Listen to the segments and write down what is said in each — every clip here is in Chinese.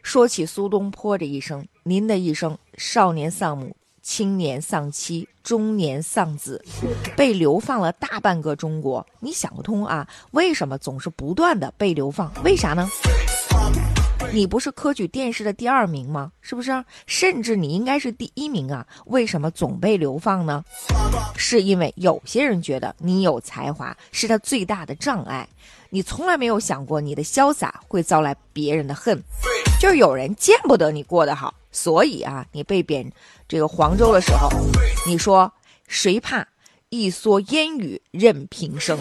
说起苏东坡这一生，您的一生少年丧母，青年丧妻，中年丧子，被流放了大半个中国。你想不通啊，为什么总是不断的被流放？为啥呢？你不是科举殿试的第2名吗？是不是？甚至你应该是第1名啊，为什么总被流放呢？是因为有些人觉得你有才华是他最大的障碍，你从来没有想过你的潇洒会招来别人的恨，就是有人见不得你过得好。所以啊，你被贬这个黄州的时候，你说谁怕一蓑烟雨任平生。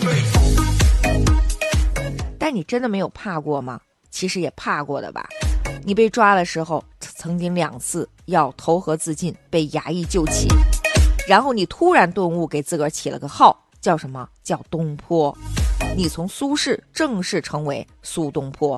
但你真的没有怕过吗？其实也怕过的吧。你被抓的时候，曾经2次要投河自尽，被衙役救起，然后你突然顿悟，给自个儿起了个号，叫什么？叫东坡。你从苏轼正式成为苏东坡。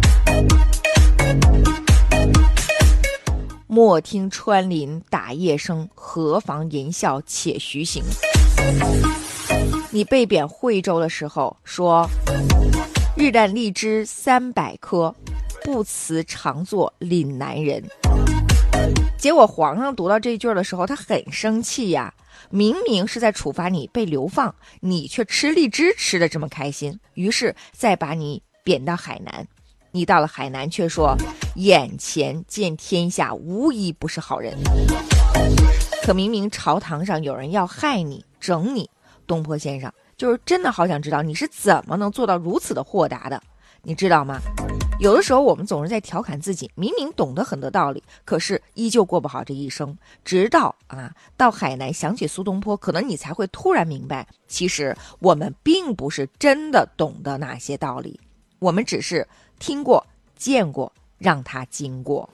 莫听穿林打叶声，何妨吟啸且徐行。你被贬惠州的时候说，日啖荔枝300颗，不辞常作岭南人。结果皇上读到这句的时候，他很生气呀，明明是在处罚你被流放，你却吃荔枝吃得这么开心，于是再把你贬到海南。你到了海南却说，眼前见天下无一不是好人。可明明朝堂上有人要害你整你，东坡先生就是真的好想知道你是怎么能做到如此的豁达的，你知道吗？有的时候我们总是在调侃自己，明明懂得很多道理，可是依旧过不好这一生。直到到海南想起苏东坡，可能你才会突然明白，其实我们并不是真的懂得那些道理，我们只是听过见过，让它经过。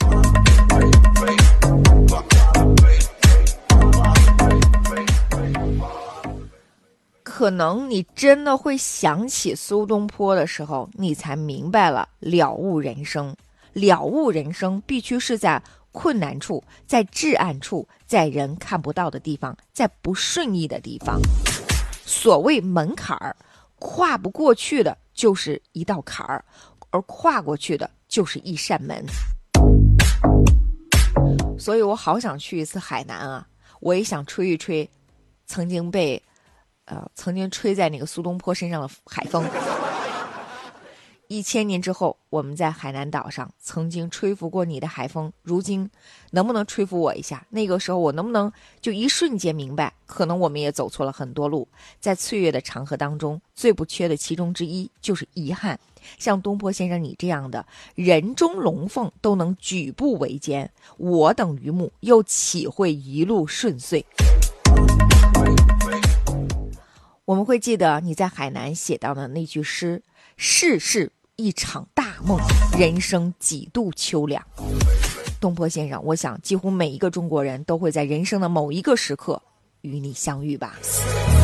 可能你真的会想起苏东坡的时候，你才明白了了悟人生。了悟人生必须是在困难处，在至暗处，在人看不到的地方，在不顺意的地方。所谓门槛儿，跨不过去的就是一道坎儿，而跨过去的就是一扇门。所以我好想去一次海南啊，我也想吹一吹曾经吹在那个苏东坡身上的海风。1000年之后，我们在海南岛上曾经吹拂过你的海风，如今能不能吹拂我一下？那个时候我能不能就一瞬间明白，可能我们也走错了很多路。在岁月的长河当中，最不缺的其中之一就是遗憾。像东坡先生你这样的人中龙凤都能举步维艰，我等渔牧又岂会一路顺遂？我们会记得你在海南写到的那句诗，世事一场大梦，人生几度秋凉。东坡先生，我想几乎每一个中国人都会在人生的某一个时刻与你相遇吧。